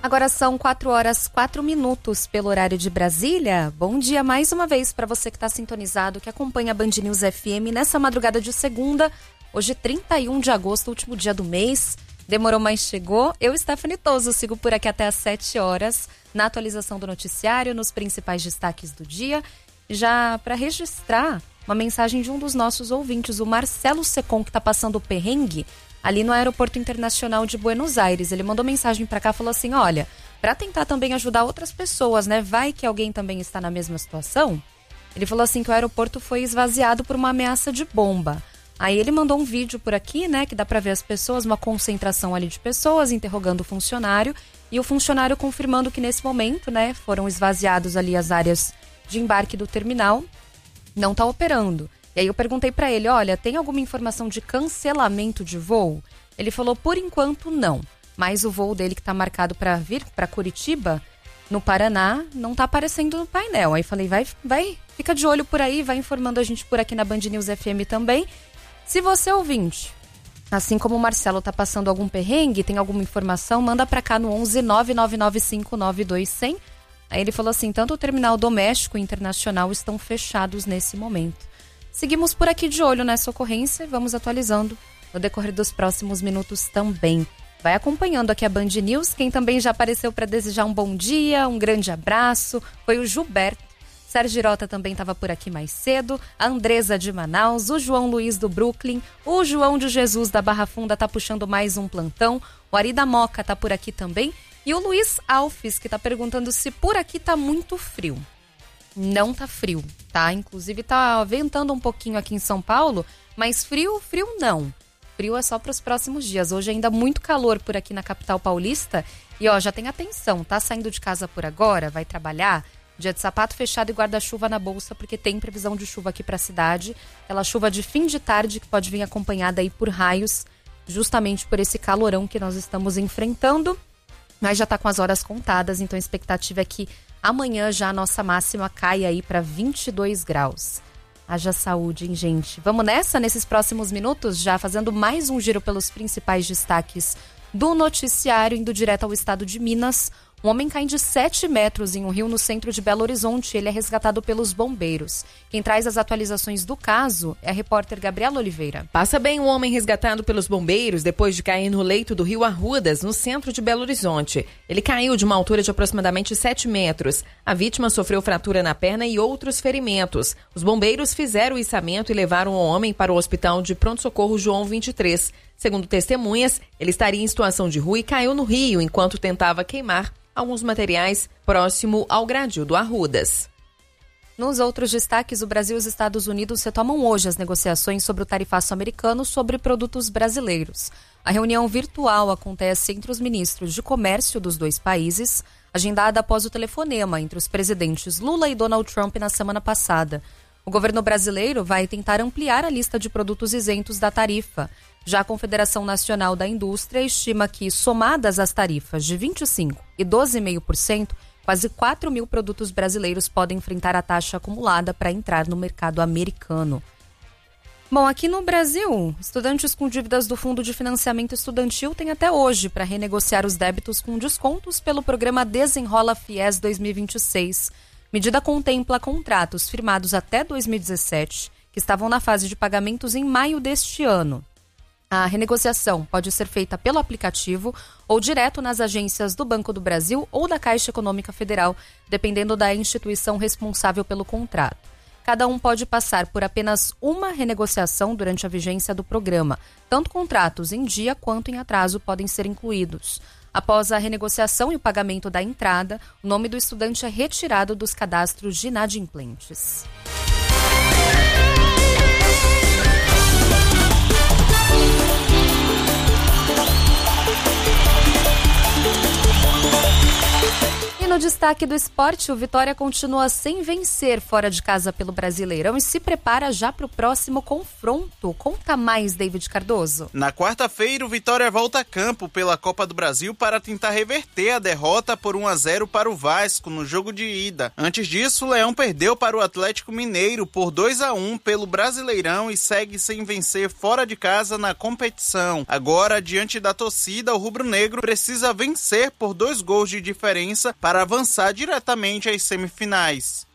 Agora são 4h04 pelo horário de Brasília. Bom dia mais uma vez para você que está sintonizado, que acompanha a Band News FM nessa madrugada de segunda, hoje 31 de agosto, último dia do mês. Demorou, mas chegou. Eu, Stephanie Toso, sigo por aqui até às 7 horas, na atualização do noticiário, nos principais destaques do dia. Já para registrar uma mensagem de um dos nossos ouvintes, o Marcelo Secom, que está passando o perrengue ali no Aeroporto Internacional de Buenos Aires. Ele mandou mensagem para cá, falou assim, olha, para tentar também ajudar outras pessoas, né? Vai que alguém também está na mesma situação. Ele falou assim que o aeroporto foi esvaziado por uma ameaça de bomba. Aí ele mandou um vídeo por aqui, né, que dá para ver as pessoas, uma concentração ali de pessoas interrogando o funcionário, e o funcionário confirmando que nesse momento, né, foram esvaziados ali as áreas de embarque do terminal, não está operando. E aí eu perguntei para ele, olha, tem alguma informação de cancelamento de voo? Ele falou, por enquanto não, mas o voo dele que está marcado para vir para Curitiba, no Paraná, não está aparecendo no painel. Aí falei, vai, fica de olho por aí, vai informando a gente por aqui na Band News FM também. Se você ouvinte, assim como o Marcelo está passando algum perrengue, tem alguma informação, manda para cá no 11 999592100. Aí ele falou assim, tanto o terminal doméstico e internacional estão fechados nesse momento. Seguimos por aqui de olho nessa ocorrência e vamos atualizando no decorrer dos próximos minutos também. Vai acompanhando aqui a Band News. Quem também já apareceu para desejar um bom dia, um grande abraço, foi o Gilberto. Sérgio Rota também estava por aqui mais cedo, a Andresa de Manaus, o João Luiz do Brooklyn, o João de Jesus da Barra Funda está puxando mais um plantão, o Ari da Moca está por aqui também, e o Luiz Alves, que está perguntando se por aqui está muito frio. Não tá frio, tá? Inclusive tá ventando um pouquinho aqui em São Paulo, mas frio não. Frio é só para os próximos dias. Hoje ainda muito calor por aqui na capital paulista. E ó, já tem atenção, tá saindo de casa por agora, vai trabalhar, dia de sapato fechado e guarda-chuva na bolsa, porque tem previsão de chuva aqui para a cidade. Aquela chuva de fim de tarde que pode vir acompanhada aí por raios, justamente por esse calorão que nós estamos enfrentando. Mas já tá com as horas contadas, então a expectativa é que amanhã já a nossa máxima cai aí para 22 graus. Haja saúde, hein, gente? Vamos nessa, nesses próximos minutos, já fazendo mais um giro pelos principais destaques do noticiário, indo direto ao estado de Minas. Um homem cai de 7 metros em um rio no centro de Belo Horizonte. Ele é resgatado pelos bombeiros. Quem traz as atualizações do caso é a repórter Gabriela Oliveira. Passa bem um homem resgatado pelos bombeiros depois de cair no leito do rio Arrudas, no centro de Belo Horizonte. Ele caiu de uma altura de aproximadamente 7 metros. A vítima sofreu fratura na perna e outros ferimentos. Os bombeiros fizeram o içamento e levaram o homem para o hospital de pronto-socorro João 23. Segundo testemunhas, ele estaria em situação de rua e caiu no rio enquanto tentava queimar alguns materiais próximo ao gradil do Arrudas. Nos outros destaques, o Brasil e os Estados Unidos retomam hoje as negociações sobre o tarifaço americano sobre produtos brasileiros. A reunião virtual acontece entre os ministros de comércio dos dois países, agendada após o telefonema entre os presidentes Lula e Donald Trump na semana passada. O governo brasileiro vai tentar ampliar a lista de produtos isentos da tarifa. Já a Confederação Nacional da Indústria estima que, somadas as tarifas de 25% e 12,5%, quase 4 mil produtos brasileiros podem enfrentar a taxa acumulada para entrar no mercado americano. Bom, aqui no Brasil, estudantes com dívidas do Fundo de Financiamento Estudantil têm até hoje para renegociar os débitos com descontos pelo programa Desenrola Fies 2026. Medida contempla contratos firmados até 2017, que estavam na fase de pagamentos em maio deste ano. A renegociação pode ser feita pelo aplicativo ou direto nas agências do Banco do Brasil ou da Caixa Econômica Federal, dependendo da instituição responsável pelo contrato. Cada um pode passar por apenas uma renegociação durante a vigência do programa. Tanto contratos em dia quanto em atraso podem ser incluídos. Após a renegociação e o pagamento da entrada, o nome do estudante é retirado dos cadastros de inadimplentes. no destaque do esporte, o Vitória continua sem vencer fora de casa pelo Brasileirão e se prepara já para o próximo confronto. Conta mais, David Cardoso. Na quarta-feira, o Vitória volta a campo pela Copa do Brasil para tentar reverter a derrota por 1-0 para o Vasco no jogo de ida. Antes disso, o Leão perdeu para o Atlético Mineiro por 2-1 pelo Brasileirão e segue sem vencer fora de casa na competição. Agora, diante da torcida, o rubro-negro precisa vencer por 2 gols de diferença para avançar diretamente às semifinais.